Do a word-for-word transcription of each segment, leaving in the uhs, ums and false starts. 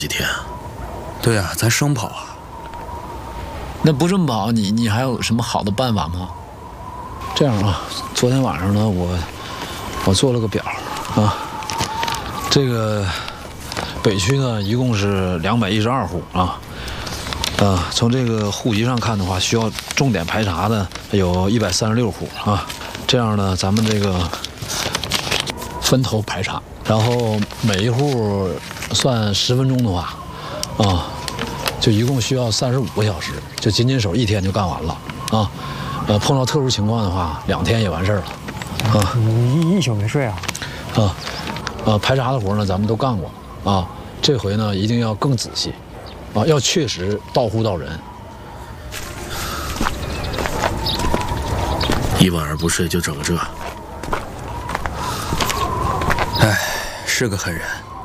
几天啊？ 对呀、啊，咱生跑啊。 那不这么跑，你你还有什么好的办法吗？这样啊，昨天晚上呢，我我做了个表啊，这个北区呢一共是两百一十二户啊，啊，从这个户籍上看的话，需要重点排查的有一百三十六户啊。这样呢，咱们这个分头排查，然后每一户算十分钟的话，啊，就一共需要三十五个小时，就仅仅手一天就干完了啊。呃，碰到特殊情况的话，两天也完事儿了啊。 你一宿没睡啊？ 啊，呃，排查的活呢，咱们都干过啊。这回呢，一定要更仔细啊，要确实到户到人。 一晚上不睡就整个这， 哎，是个狠人。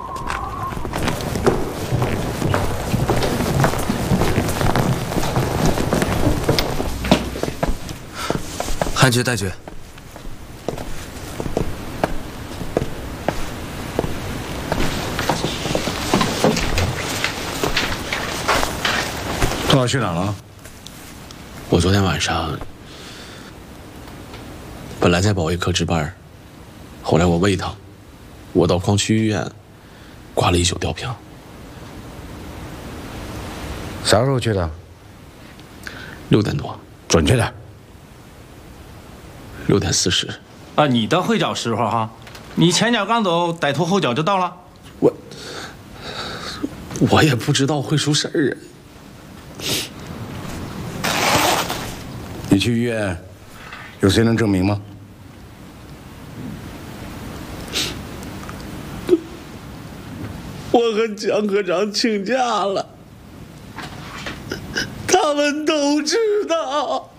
汉爵带爵。 多少去哪儿了？ 我昨天晚上本来在保卫科值班，后来我胃疼，我到矿区医院挂了一宿吊瓶。 啥时候去的？ 六点多， 准确点。 六点四十。 啊，你的会找时候哈，你前脚刚走，歹徒后脚就到了。 我我也不知道会出事儿啊。 你去医院，有谁能证明吗？ 我和江科长请假了，他们都知道。